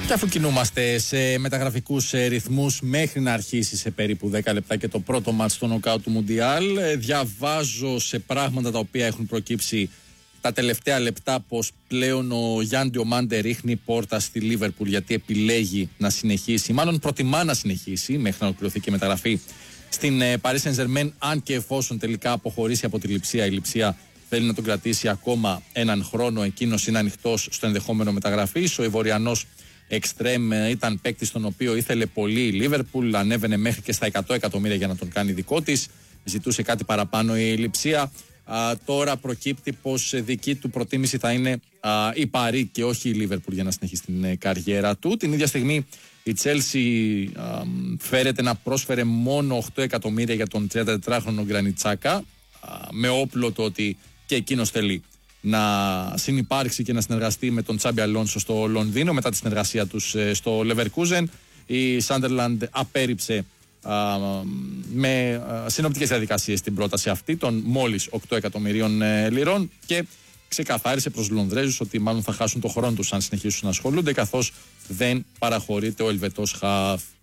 Και αφού κινούμαστε σε μεταγραφικούς ρυθμούς μέχρι να αρχίσει σε περίπου 10 λεπτά και το πρώτο μάτς στο νοκάουτ του Μουντιάλ, διαβάζω σε πράγματα τα οποία έχουν προκύψει τα τελευταία λεπτά πως πλέον ο Γιάν Διομάντε ρίχνει πόρτα στη Λίβερπουλ γιατί επιλέγει να συνεχίσει, μάλλον προτιμά να συνεχίσει μέχρι να ολοκληρωθεί και η μεταγραφή στην Paris Saint-Germain, αν και εφόσον τελικά αποχωρήσει από τη Λειψία, η Λειψία θέλει να τον κρατήσει ακόμα έναν χρόνο. Εκείνος είναι ανοιχτός στο ενδεχόμενο μεταγραφής. Ο Ivoriανός Εξτρέμ ήταν παίκτης τον οποίο ήθελε πολύ η Λίβερπουλ, ανέβαινε μέχρι και στα 100 εκατομμύρια για να τον κάνει δικό της, ζητούσε κάτι παραπάνω η Λειψία. Τώρα προκύπτει πως δική του προτίμηση θα είναι η Παρί και όχι η Λίβερπουλ για να συνεχίσει την καριέρα του. Την ίδια στιγμή η Τσέλσι φέρεται να πρόσφερε μόνο 8 εκατομμύρια για τον 34χρονο Γκρανιτσάκα, με όπλο το ότι και εκείνος θέλει να συνυπάρξει και να συνεργαστεί με τον Τσάμπι Αλόνσο στο Λονδίνο μετά τη συνεργασία τους στο Λεβερκούζεν. Η Σάντερλαντ απέρριψε με συνοπτικές διαδικασίες την πρόταση αυτή των μόλις 8 εκατομμυρίων λιρών και ξεκαθάρισε προς τους Λονδρέζους ότι μάλλον θα χάσουν το χρόνο τους αν συνεχίσουν να ασχολούνται, καθώς δεν παραχωρείται ο Ελβετός χαφ.